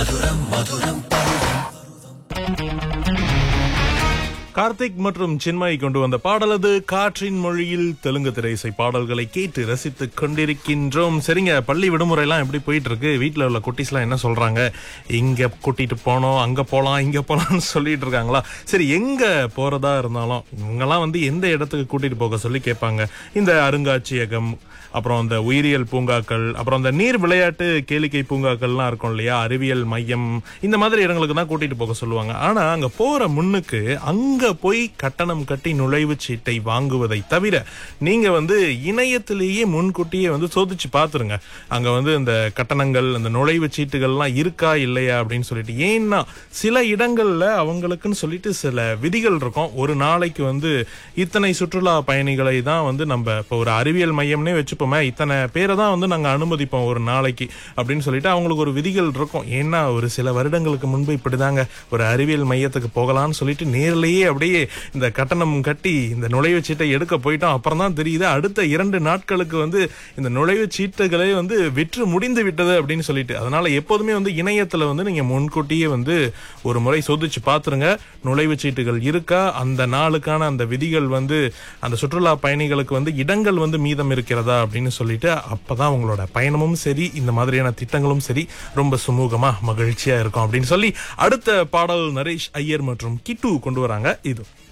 கார்த்திக் மற்றும் சின்மயி கொண்டு வந்த பாடலது காற்றின் மொழியில் தெலுங்கு திரையிசை பாடல்களை கேட்டு ரசித்துக் கொண்டிருக்கின்றோம். சரிங்க, பள்ளி விடுமுறை எல்லாம் எப்படி போயிட்டு இருக்கு? வீட்டுல உள்ள குட்டீஸ் எல்லாம் என்ன சொல்றாங்க? இங்க கூட்டிட்டு போனோம், அங்க போலாம், இங்க போலாம்னு சொல்லிட்டு இருக்காங்களா? சரி, எங்க போறதா இருந்தாலும் இவங்கெல்லாம் எந்த இடத்துக்கு கூட்டிட்டு போக சொல்லி கேட்பாங்க? இந்த அருங்காட்சியகம், அப்புறம் இந்த உயிரியல் பூங்காக்கள், அப்புறம் இந்த நீர் விளையாட்டு கேளிக்கை பூங்காக்கள்லாம் இருக்கும் இல்லையா, அறிவியல் மையம், இந்த மாதிரி இடங்களுக்கு தான் கூட்டிட்டு போக சொல்லுவாங்க. ஆனா அங்க போற முன்னுக்கு அங்க போய் கட்டணம் கட்டி நுழைவு சீட்டை வாங்குவதை தவிர நீங்க இணையத்திலேயே முன்கூட்டியே சோதிச்சு பாத்துருங்க. அங்க இந்த கட்டணங்கள், அந்த நுழைவு சீட்டுகள்லாம் இருக்கா இல்லையா அப்படின்னு சொல்லிட்டு. ஏன்னா சில இடங்கள்ல அவங்களுக்குன்னு சொல்லிட்டு சில விதிகள் இருக்கும். ஒரு நாளைக்கு இத்தனை சுற்றுலா பயணிகளை தான் நம்ம இப்போ ஒரு அறிவியல் மையம்னே வச்சுப்போமே, இத்தனை பேரை தான் நாங்க அனுமதிப்போம் ஒரு நாளைக்கு அப்படின்னு சொல்லிட்டு அவங்களுக்கு ஒரு விதிகள் இருக்கும். ஏன்னா ஒரு சில வருடங்களுக்கு முன்பு இப்படிதாங்க ஒரு அறிவியல் மையத்துக்கு போகலான்னு சொல்லிட்டு நேரிலேயே அப்படியே இந்த கட்டணம் கட்டி இந்த நுழைவு சீட்டை எடுக்க போயிட்டோம். அப்புறம் தான் தெரியுது அடுத்த 2 நாட்களுக்கு இந்த நுழைவு சீட்டுகளே விற்று முடிந்து விட்டது அப்படின்னு சொல்லிட்டு. அதனால எப்போதுமே இணையத்துல நீங்க முன்கூட்டியே ஒரு முறை சோதிச்சு பாத்துருங்க. நுழைவு சீட்டுகள் இருக்கா, அந்த நாளுக்கான அந்த விதிகள் அந்த சுற்றுலா பயணிகளுக்கு இடங்கள் மீதம் இருக்கிறதா அப்படின்னு சொல்லிட்டு. அப்பதான் உங்களோட பயணமும் சரி, இந்த மாதிரியான திட்டங்களும் சரி ரொம்ப சுமூகமா மகிழ்ச்சியா இருக்கும் அப்படின்னு சொல்லி அடுத்த பாடல் நரேஷ் ஐயர் மற்றும் கிட்டு கொண்டு வராங்க. இது